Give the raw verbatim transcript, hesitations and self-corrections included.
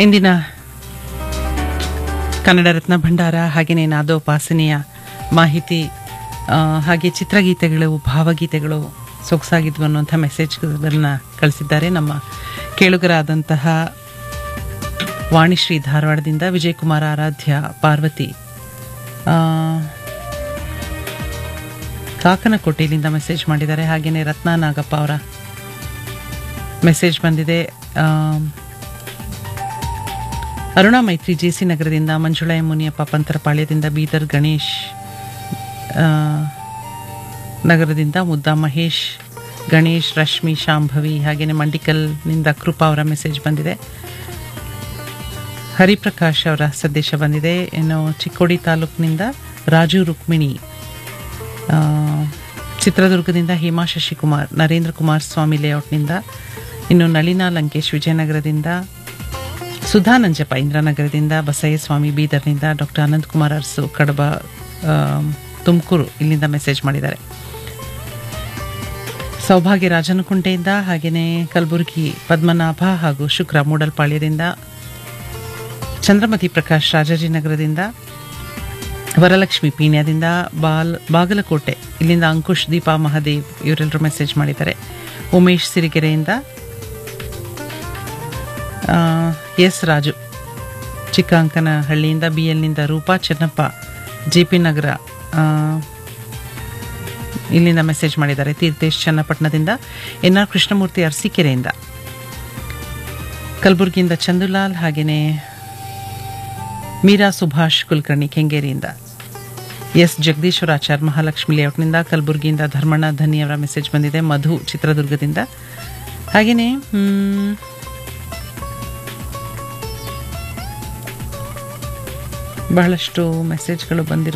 ಇಂದಿನ ಕನ್ನಡ ರತ್ನ ಭಂಡಾರ ಹಾಗೆಯೇ ನಾದೋಪಾಸನೆಯ ಮಾಹಿತಿ ಆ, ಹಾಗೆ ಚಿತ್ರಗೀತೆಗಳು ಭಾವಗೀತೆಗಳು ಸೊಗಸಾಗಿದ್ವು ಅನ್ನುವಂಥ ಮೆಸೇಜ್ಗಳನ್ನ ಕಳಿಸಿದ್ದಾರೆ ನಮ್ಮ ಕೇಳುಗರಾದಂತಹ ವಾಣಿಶ್ರೀ ಧಾರವಾಡದಿಂದ, ವಿಜಯಕುಮಾರ್ ಆರಾಧ್ಯ ಪಾರ್ವತಿ ಆ, ಕಾಕನಕೋಟೆಯಿಂದ ಮೆಸೇಜ್ ಮಾಡಿದ್ದಾರೆ. ಹಾಗೆಯೇ ರತ್ನ ನಾಗಪ್ಪ ಅವರ ಮೆಸೇಜ್ ಬಂದಿದೆ. ಆ, ಅರುಣಾ ಮೈತ್ರಿ ಜೆಸಿ ನಗರದಿಂದ, ಮಂಜುಳಾ ಮುನಿಯಪ್ಪ ಪಂತರಪಾಳ್ಯದಿಂದ, ಬೀದರ್ ಗಣೇಶ್ ಆ, ನಗರದಿಂದ, ಮುದ್ದಾ ಮಹೇಶ್, ಗಣೇಶ್, ರಶ್ಮಿ, ಶಾಂಭವಿ, ಹಾಗೆಯೇ ಮಂಡಿಕಲ್ನಿಂದ ಕೃಪಾ ಅವರ ಮೆಸೇಜ್ ಬಂದಿದೆ. ಹರಿಪ್ರಕಾಶ್ ಅವರ ಸಂದೇಶ ಬಂದಿದೆ. ಇನ್ನು ಚಿಕ್ಕೋಡಿ ತಾಲೂಕಿನಿಂದ ರಾಜು ರುಕ್ಮಿಣಿ, ಆ, ಚಿತ್ರದುರ್ಗದಿಂದ ಹೇಮಾ ಶಶಿಕುಮಾರ್, ನರೇಂದ್ರ ಕುಮಾರ್ ಸ್ವಾಮಿ ಲೇಔಟ್ನಿಂದ, ಇನ್ನು ನಳಿನಾ ಲಂಕೇಶ್ ವಿಜಯನಗರದಿಂದ, ಸುಧಾ ನಂಜಪ್ಪ ಇಂದ್ರನಗರದಿಂದ, ಬಸಯ್ಯ ಸ್ವಾಮಿ ಬೀದರ್ನಿಂದ, ಡಾಕ್ಟರ್ ಅನಂತಕುಮಾರ್ ಅರಸು ಕಡಬ ತುಮಕೂರು ಇಲ್ಲಿಂದ ಮೆಸೇಜ್ ಮಾಡಿದ್ದಾರೆ. ಸೌಭಾಗ್ಯ ರಾಜನಕುಂಟೆಯಿಂದ, ಹಾಗೆಯೇ ಕಲಬುರಗಿ ಪದ್ಮನಾಭ ಹಾಗೂ ಶುಕ್ರ ಮೂಡಲ್ಪಾಳ್ಯದಿಂದ, ಚಂದ್ರಮತಿ ಪ್ರಕಾಶ್ ರಾಜಾಜಿನಗರದಿಂದ, ವರಲಕ್ಷ್ಮಿ ಪೀಣ್ಯದಿಂದ, ಬಾಲ್ ಬಾಗಲಕೋಟೆ ಇಲ್ಲಿಂದ ಅಂಕುಶ್, ದೀಪಾ ಮಹಾದೇವ್ ಇವರೆಲ್ಲರೂ ಮೆಸೇಜ್ ಮಾಡಿದ್ದಾರೆ. Umesh ಸಿರಿಗೆರೆಯಿಂದ, S Raju ಚಿಕ್ಕಂಕನಹಳ್ಳಿಯಿಂದ, B ಎಲ್ನಿಂದ Roopa Chennappa J P ನಗರ ಇಲ್ಲಿಂದ ಮೆಸೇಜ್ ಮಾಡಿದ್ದಾರೆ. ತೀರ್ಥೇಶ್ ಚನ್ನಪಟ್ಟಣದಿಂದ, ಎನ್ ಆರ್ ಕೃಷ್ಣಮೂರ್ತಿ ಅರಸೀಕೆರೆಯಿಂದ, ಕಲಬುರಗಿಯಿಂದ ಚಂದುಲಾಲ್, ಹಾಗೆಯೇ ಮೀರಾ ಸುಭಾಷ್ ಕುಲಕರ್ಣಿ ಕೆಂಗೇರಿಯಿಂದ, ಎಸ್ ಜಗದೀಶ್ವರಾಚಾರ್ ಮಹಾಲಕ್ಷ್ಮಿ ಲೇಔಟ್ನಿಂದ, ಕಲಬುರಗಿಯಿಂದ ಧರ್ಮಣ್ಣ ಧನಿ ಅವರ ಮೆಸೇಜ್ ಬಂದಿದೆ. ಮಧು ಚಿತ್ರದುರ್ಗದಿಂದ, ಹಾಗೆಯೇ ಬಹಳಷ್ಟು ಮೆಸೇಜ್ಗಳು ಬಂದಿರೋ